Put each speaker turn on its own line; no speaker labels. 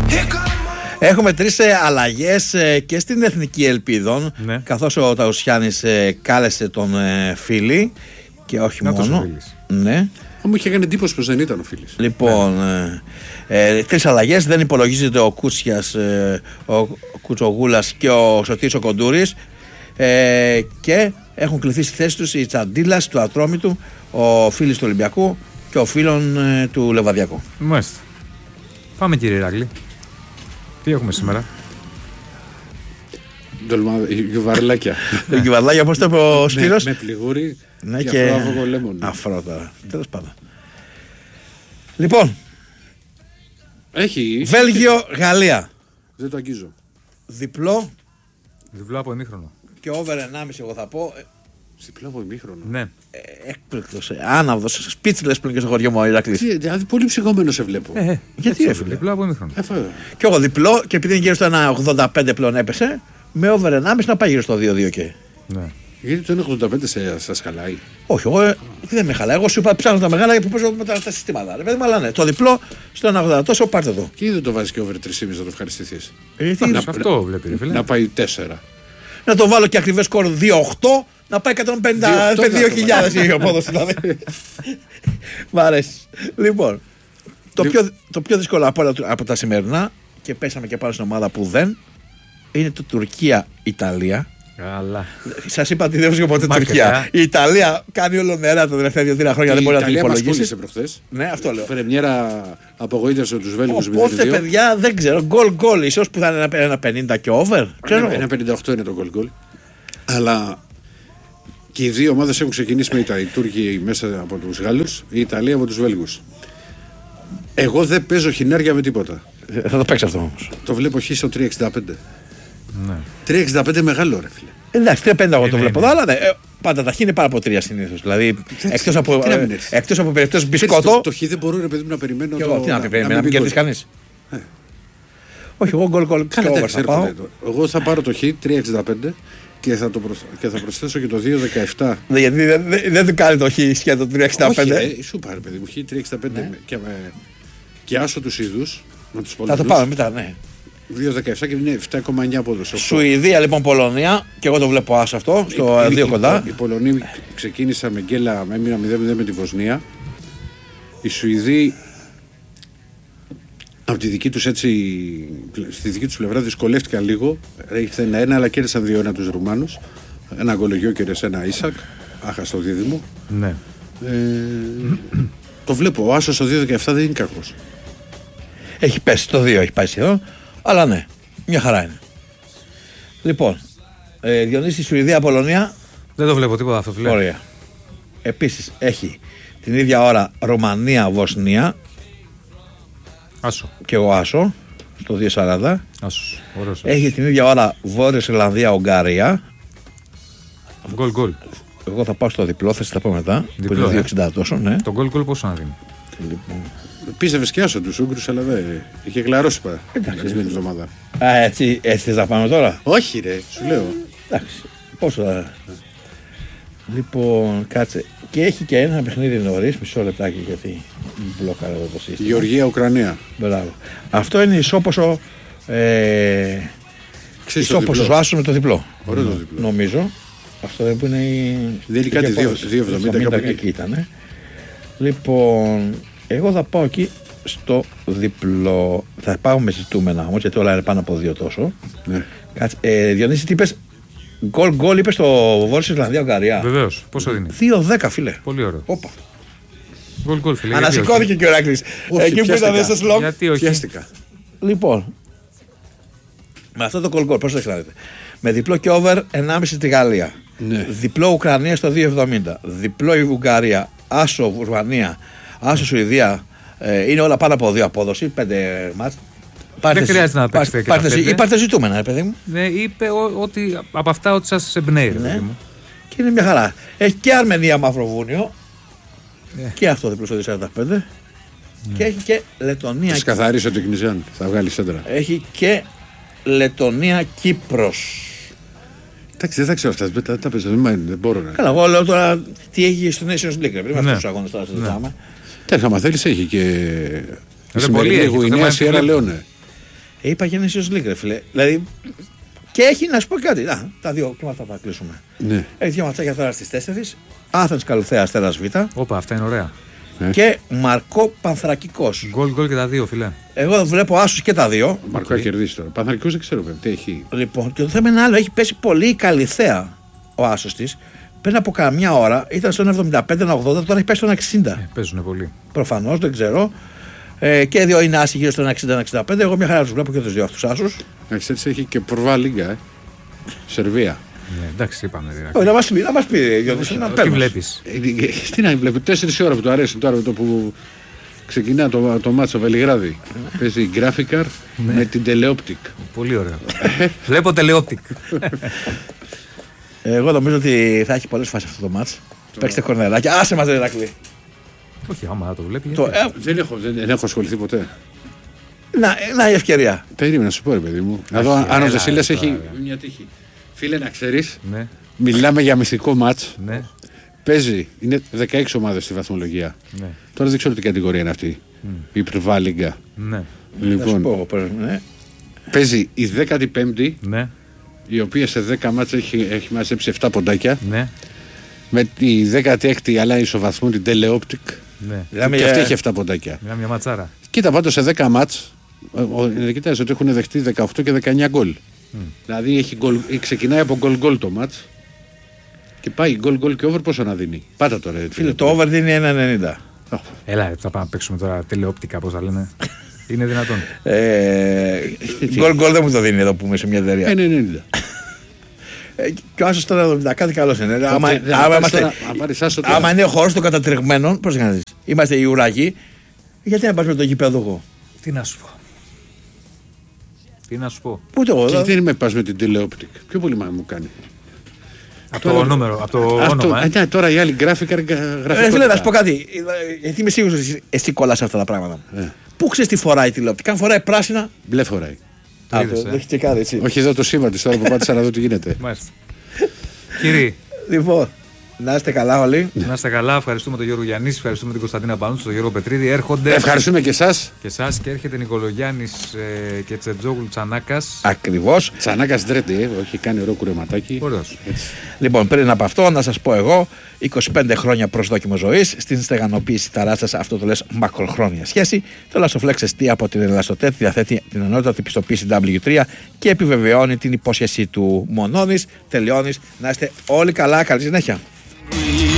Έχουμε 3 αλλαγές και στην Εθνική Ελπίδων, ναι. Καθώς ο Ταουσιάννης κάλεσε τον Φίλη και όχι
να
μόνο. Ναι.
Μου είχε κάνει εντύπωση πως δεν ήταν ο Φίλης.
Λοιπόν, 3 αλλαγές. Δεν υπολογίζεται ο Κούτσιας, ο Κουτσογούλας και ο Σωτήρης ο Κοντούρης, και έχουν κληθεί στη θέση τους η Τσαντίλας του Ατρόμητου, ο Φίλης του Ολυμπιακού και ο Φίλων του Λεβαδιακού.
Μάλιστα. Πάμε κύριε Ηράκλη. Τι έχουμε σήμερα?
Γιουβαρλάκια.
Γιουβαρλάκια, πώς το είπε ο Σπύρος?
Με πληγούρι,
ναι,
και αφρόβογο λέμον.
Αφρό τώρα. Τέλος πάντων. Λοιπόν.
Έχει.
Βέλγιο, Γαλλία.
Δεν το αγγίζω.
Διπλό.
Διπλό από ημίχρονο.
Και over 1,5 εγώ θα πω.
Διπλό από ημίχρονο.
Ναι.
Έκπληκτος, άναυδος, σπίτσιλες πλέον και στο χωριό μου ο Ηρακλής.
Δηλαδή πολύ ψυχωμένο σε βλέπω.
Γιατί έφυγε?
Διπλό από ημίχρονο.
Και εγώ διπλό, και επειδή είναι γύρω στο 1,85 πλέον έπεσε, με over 1,5 να πάει γύρω στο 2-2 και.
Ναι.
Γιατί το 1,85 σας χαλάει?
Όχι, εγώ δεν με χαλάει. Εγώ σου είπα ψάχνω τα μεγάλα που παίζω με τα συστήματα. Αλλά ναι, το διπλό στο 1,80 τόσο πάρτε εδώ.
Και δεν το βάζει και over 3,5 να το ευχαριστηθείς?
Αυτό βλέπει, ρε φίλε.
Να πάει 4.
Να το βάλω και ακριβές σκορ 2,8, να πάει 152.000 η απόδοση δηλαδή. Μ' αρέσει. Λοιπόν, το πιο δύσκολο από τα σημερινά, και πέσαμε και πάνω στην ομάδα που δεν, είναι το Τουρκία-Ιταλία.
Καλά.
Σας είπα ότι δεν βρίσκω ποτέ Τουρκία. Η Ιταλία κάνει όλο νερά τα τελευταία 2-3 χρόνια. Δεν μπορεί να την υπολογίσει. Ναι, αυτό λέω.
Πρεμιέρα απογοήτευσε τους Βέλγους.
Οπότε, παιδιά, δεν ξέρω. Γκολ, ίσως που θα είναι ένα 50 και over.
Ένα 58 είναι το γκολ. Αλλά και οι δύο ομάδες έχουν ξεκινήσει με οι Τούρκοι μέσα από τους Γάλλους, η Ιταλία από τους Βέλγους. Εγώ δεν παίζω χινάρια με τίποτα.
Θα το παίξει αυτό όμως.
Το βλέπω χ στο 3,65. Ναι. 3,65 μεγάλο, ρε φίλε.
Εντάξει, 3,50 εγώ το βλέπω εδώ, αλλά ναι, πάντα τα χ είναι πάρα από 3 συνήθως. Δηλαδή, εκτός από περιπτώσεις μπισκότο.
Το χ δεν μπορώ, ρε παιδί μου, να περιμένω.
Και εγώ τι να περιμένω, να μην κερδίσει κανείς. Όχι, εγώ γκολ.
Εγώ θα πάρω το χ 3,65 και θα προσθέσω και το 2,17.
Γιατί δεν του κάνει το χ σχεδόν το 3,65.
Όχι, σου πάρε, παιδί μου, χ 3,65 και άσο τους είδους.
Θα το πάμε μετά, ναι.
2,17 και είναι 7,9 απόδοση.
Σουηδία λοιπόν, Πολωνία, και εγώ το βλέπω άσο αυτό, στο 2 κοντά.
Οι Πολωνοί ξεκίνησαν με γκέλα, έμειναν 0-0 με τη Βοσνία. Οι Σουηδοί από τη δική τους στη δική τους πλευρά δυσκολεύτηκαν λίγο. Ήρθε 1-1, αλλά κέρδισαν 2-1 τους Ρουμάνους. Ένα γκολογιό και ένα Ίσακ, άχαστο δίδυμο.
Ναι.
Το βλέπω, ο άσος στο 2,17 δεν είναι κακός.
Έχει πέσει, το 2 έχει πάει σχεδόν, αλλά ναι, μια χαρά είναι. Λοιπόν, Διονύση, Σουηδία, Πολωνία.
Δεν το βλέπω τίποτα αυτό, φίλε.
Ωραία. Επίσης έχει την ίδια ώρα Ρουμανία, Βοσνία.
Άσο.
Και εγώ άσο, στο 2,40.
Άσος.
Έχει την ίδια ώρα Βόρειος Ιρλανδία, Ουγγαρία.
Γκολ.
Εγώ θα πάω στο διπλό, θα τα πω μετά. Διπλό, που είναι 2,60 τόσο, ναι.
Το γκολ πόσο να δίνει?
Λοιπόν.
Πίστευες και άσο τους Ούγγρους, αλλά δεν είχε κλαρώσει την εβδομάδα.
Έτσι θες να πάμε τώρα?
Όχι ρε, σου λέω.
Εντάξει, πόσο θα... Λοιπόν, κάτσε. Και έχει και ένα παιχνίδι νωρίς, μισό λεπτάκι, γιατί μπλοκάρω εδώ το σύστημα.
Γεωργία, Ουκρανία.
Μπράβο. Αυτό είναι ισόποσο. Ισόποσο άσο με το διπλό.
Ωραίο το διπλό.
Νομίζω. Αυτό δεν που είναι η.
Δεν είναι κάτι 2,70 κάπου
εκεί ήταν. Λοιπόν, εγώ θα πάω εκεί στο διπλό. Θα πάω με ζητούμενα όμως, γιατί όλα είναι πάνω από 2 τόσο.
Ναι.
Διονύση, τι είπες? Γκολ είπε στο Βόρειος Ιρλανδία, Ουγγαρία.
Βεβαίως. Πόσο δίνει?
2,10 φίλε.
Πολύ ωραίο.
Όπα.
Γκολ, φίλε.
Ανασηκώθηκε και ο Ηράκλης. Εκεί που ήταν στο σλόγ.
Γιατί όχι?
Πιάστηκα.
Λοιπόν, με αυτό το γκολ, πώς το ξέρετε? Με διπλό και over 1,5 στη Γαλλία.
Ναι.
Διπλό Ουκρανία στο 2,70. Διπλό η Ουγγαρία. Άσο Ρουμανία. Άσο Σουηδία. Είναι όλα πάνω από 2 απόδοση. 5 μάτς.
Δεν χρειάζεται να παίξετε και αυτά.
Υπάρχετε ζητούμενα, παιδί μου.
Ναι, είπε ότι από αυτά ότι σας εμπνέει,
ναι.
Μου.
Και είναι μια χαρά. Έχει και Αρμενία, Μαυροβούνιο. Ναι. Και αυτό διπλό στο 2,45. Ναι. Και έχει και Λετωνία.
Θα καθαρίσει ο Τεκνιζιάν. Θα βγάλει σέντρα.
Έχει και Λετωνία, Κύπρος.
Εντάξει, δεν θα ξέρω αυτά. Τα παίζω. Δεν μπορώ να.
Καλά, εγώ λέω τώρα τι έχει στο Nations League. Πριν αυτού του αγώνε τώρα συζητάμε.
Τέλο, άμα θέλει, έχει και. Η σημερινή Γουινέα Σιέρα Λεόνε.
Είπα Genesis League, ρε φίλε. Δηλαδή. Και έχει να σου πω κάτι. Τα δύο κλίματα θα κλείσουμε.
Ναι.
Έχει δύο ματσάκια τώρα στις 4. Άθενς Καλουθέα Αστέρας Β.
Όπα, αυτά είναι ωραία.
Και Μαρκό Πανθρακικός.
Γκολ και τα δύο, φίλε.
Εγώ βλέπω άσους και τα δύο.
Ο Μαρκό έχει κερδίσει τώρα. Παναθηναϊκός δεν ξέρω τι έχει.
Λοιπόν, και το θέμα είναι άλλο. Έχει πέσει πολύ η Καλυθέα ο άσος της. Πριν από καμιά ώρα ήταν στον 75-80, τώρα έχει πέσει στον 60.
Παίζουν πολύ.
Προφανώς, δεν ξέρω. Και δύο είναι άσοι γύρω στον 60-65. Εγώ μια χαρά τους βλέπω και τους δύο αυτούς άσους.
Έτσι έχει και Προβά Λίγκα, Σερβία.
Ναι, εντάξει, είπαμε δηλαδή.
Όχι, να μας πει, Διονύση, να
Τι
παίρνει.
βλέπεις.
Τι να βλέπει, 4 ώρα που του αρέσει τώρα το που ξεκινά το μάτσο Βελιγράδι. Παίζει Graphicar με την Teleoptic.
Πολύ ωραίο. Βλέπω Teleoptic.
Εγώ νομίζω ότι θα έχει πολλές φάσεις αυτό το μάτς. Παίξτε κορνεράκια. Άσε μας, Ηρακλή.
Όχι, άμα το βλέπει.
Δεν έχω ασχοληθεί ποτέ.
Να η ευκαιρία.
Περίμενα να σου πω, ρε παιδί μου. Να δω αν ο Ζεσίλας έχει μια τύχη. Φίλε, να ξέρεις,
Ναι,
μιλάμε για μυστικό μάτς.
ναι,
Παίζει, είναι 16 ομάδες στη βαθμολογία.
ναι.
Τώρα δεν ξέρω τι κατηγορία είναι αυτή. Η Προβά Λίγκα.
Ναι,
Θα σου
Λοιπόν,
πω εγώ, ναι.
παίζει η 15η,
ναι,
η οποία σε 10 μάτς έχει μαζέψει 7 ποντάκια.
ναι,
Με τη 16η αλλά ισοβαθμού την Teleoptic.
ναι.
Και αυτή έχει 7 ποντάκια.
Μιλάμε μια ματσάρα.
Κοίτα, πάντως σε 10 μάτς, κοιτάζει ότι έχουν δεχτεί 18 και 19 γκολ. Δηλαδή ξεκινάει από γκολ το μάτς και πάει γκολ και over πόσο να δίνει. Πάτα τώρα.
Φίλε, το over δίνει 1,90.
Έλα, θα πάμε να παίξουμε τώρα τηλεοπτικά, πώς θα λένε. Είναι δυνατόν.
Γκολ δεν μου το δίνει εδώ που είμαι σε μια εταιρεία.
1,90.
Και ο άσος τώρα κάτι καλός είναι. Άμα είναι ο χώρος των κατατρεγμένων, πώς να δεις. Είμαστε οι ουραγοί. Γιατί να πας με το γήπεδο εγώ.
Τι να σου πω. Τι να σου πω.
Ούτε εγώ.
Και δεν με πας με την Teleoptic. Πιο πολύ μου κάνει.
Από το νούμερο, από το όνομα.
Τώρα οι άλλοι Graphicar γράφουν.
Φίλε, να σου πω κάτι. Γιατί είμαι σίγουρος ότι εσύ κολλάς αυτά τα πράγματα. Πού ξέρεις τι φοράει η τηλεοπτική. Αν φοράει πράσινα.
Μπλε φοράει.
Το έχει τσεκάρει έτσι.
Όχι εδώ το σήμα της τώρα που πάτησα να δω τι γίνεται.
Μάλιστα. Κύριοι,
Λοιπόν, να είστε καλά όλοι.
να είστε καλά. Ευχαριστούμε τον Γιώργο Γιαννίση, ευχαριστούμε την Κωνσταντίνα Πανούτσου, τον Γιώργο Πετρίδη. Έρχονται.
Ευχαριστούμε και εσάς.
Και εσάς και έρχεται Νικολογιάννης και Τσετζόγλου Τσανάκας.
Ακριβώς.
Τσανάκας ντρέτη, όχι κάνει ωραίο κουρεματάκι.
Ωραίος.
Λοιπόν, πριν από αυτό, να σας πω εγώ, 25 χρόνια προσδόκιμο ζωής, στην στεγανοποίηση ταράτσας, αυτό το λες μακροχρόνια σχέση. Το Lastoflex ST από την Ελαστοτέτ διαθέτει την ανώτατη πιστοποίηση W3 και επιβεβαιώνει την υπόσχεση του μονώνεις, τελειώνεις. Να είστε όλοι καλά, καλή συνέχεια.